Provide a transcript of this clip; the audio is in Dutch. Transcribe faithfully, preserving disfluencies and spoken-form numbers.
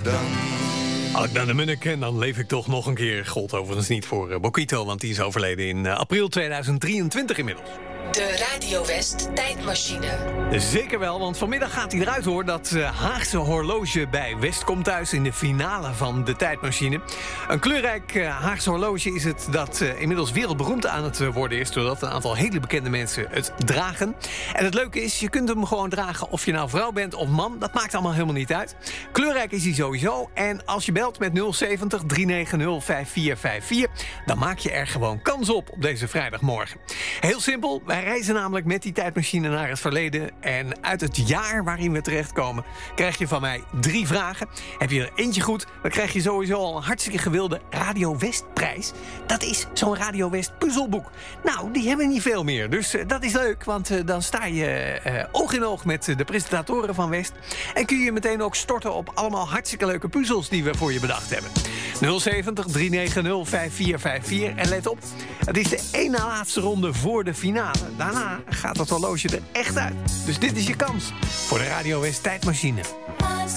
dan. Als ik naar de Munnik ken, dan leef ik toch nog een keer. Gold overigens niet voor uh, Bokito, want die is overleden in uh, april tweeduizend drieëntwintig inmiddels. De Radio West tijdmachine. Zeker wel, want vanmiddag gaat hij eruit hoor. Dat uh, Haagse horloge bij West komt thuis in de finale van de tijdmachine. Een kleurrijk uh, Haagse horloge is het dat uh, inmiddels wereldberoemd aan het uh, worden is, doordat een aantal hele bekende mensen het dragen. En het leuke is, je kunt hem gewoon dragen of je nou vrouw bent of man. Dat maakt allemaal helemaal niet uit. Kleurrijk is hij sowieso. En als je belt met nul zeventig, drie negen nul, vijf vier vijf vier... dan maak je er gewoon kans op op deze vrijdagmorgen. Heel simpel, wij reizen namelijk met die tijdmachine naar het verleden. En uit het jaar waarin we terechtkomen krijg je van mij drie vragen. Heb je er eentje goed, dan krijg je sowieso al een hartstikke gewilde Radio West prijs. Dat is zo'n Radio West puzzelboek. Nou, die hebben we niet veel meer. Dus uh, dat is leuk, want uh, dan sta je uh, oog in oog met uh, de presentatoren van West. En kun je meteen ook storten op allemaal hartstikke leuke puzzels die we voor je bedacht hebben. nul zeventig, drie negen nul, vijf vier vijf vier. En let op, het is de één na laatste ronde voor de finale. Daarna gaat het horloge er echt uit. Dus dit is je kans voor de Radio West tijdmachine.